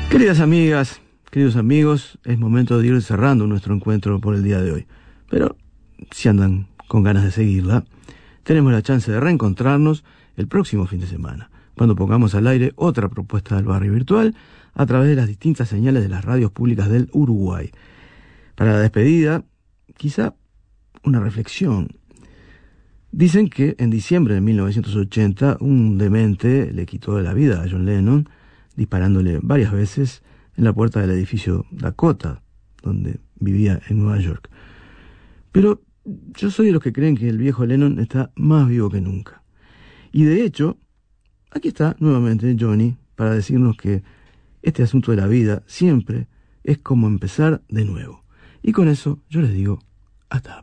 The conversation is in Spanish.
Queridas amigas, queridos amigos, es momento de ir cerrando nuestro encuentro por el día de hoy. Pero si andan con ganas de seguirla, tenemos la chance de reencontrarnos el próximo fin de semana, cuando pongamos al aire otra propuesta del barrio virtual a través de las distintas señales de las radios públicas del Uruguay. Para la despedida, quizá una reflexión. Dicen que en diciembre de 1980 un demente le quitó la vida a John Lennon, disparándole varias veces en la puerta del edificio Dakota, donde vivía en Nueva York. Pero yo soy de los que creen que el viejo Lennon está más vivo que nunca. Y de hecho, aquí está nuevamente Johnny para decirnos que este asunto de la vida siempre es como empezar de nuevo. Y con eso yo les digo hasta